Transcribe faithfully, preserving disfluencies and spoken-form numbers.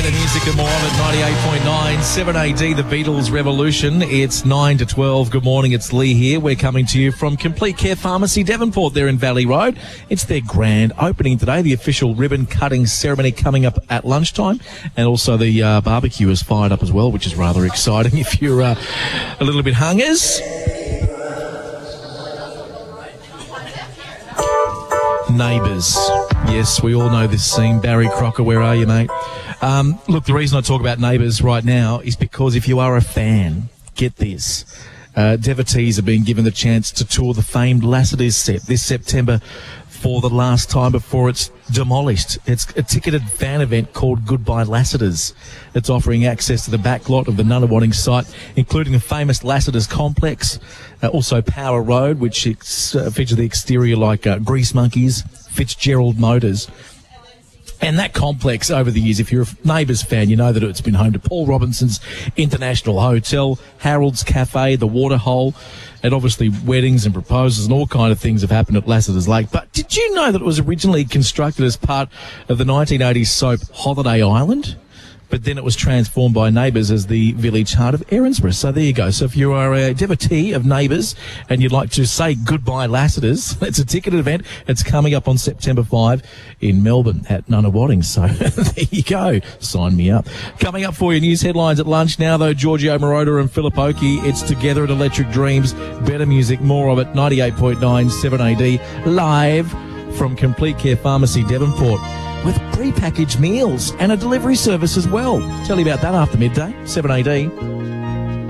Better music and more of it, ninety-eight point nine, seven A D, The Beatles Revolution. It's nine to twelve. Good morning, it's Lee here. We're coming to you from Complete Care Pharmacy, Devonport, there in Valley Road. It's their grand opening today, the official ribbon-cutting ceremony coming up at lunchtime, and also the uh, barbecue is fired up as well, which is rather exciting if you're uh, a little bit hungers. Neighbours. Yes, we all know this scene. Barry Crocker, where are you, mate? Um, look, the reason I talk about Neighbours right now is because if you are a fan, get this. Uh, devotees have been given the chance to tour the famed Lassiter's set this September for the last time before it's demolished. It's a ticketed fan event called Goodbye Lassiter's. It's offering access to the back lot of the Nunawading site, including the famous Lassiter's complex, uh, also Power Road, which ex- uh, features the exterior like uh, Grease Monkeys, Fitzgerald Motors. And that complex over the years, if you're a Neighbours fan, you know that it's been home to Paul Robinson's International Hotel, Harold's Cafe, the Waterhole, and obviously weddings and proposals and all kind of things have happened at Lassiter's Lake. But did you know that it was originally constructed as part of the nineteen eighties soap Holiday Island? But then it was transformed by Neighbours as the village heart of Erinsborough. So there you go. So if you are a devotee of Neighbours and you'd like to say goodbye Lassiter's, it's a ticketed event. It's coming up on September fifth in Melbourne at Nunawading. So there you go. Sign me up. Coming up for you, news headlines at lunch now, though, Giorgio Moroder and Philip Oakey. It's Together at Electric Dreams. Better music, more of it. ninety-eight point nine, seven A D, live from Complete Care Pharmacy, Devonport, with pre-packaged meals and a delivery service as well. Tell you about that after midday, seven A D.